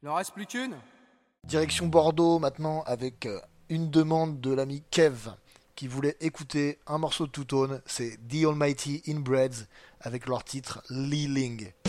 Il en reste plus qu'une? Direction Bordeaux maintenant avec une demande de l'ami Kev qui voulait écouter un morceau de Two Tone, c'est The Almighty Inbreds avec leur titre Lee Ling.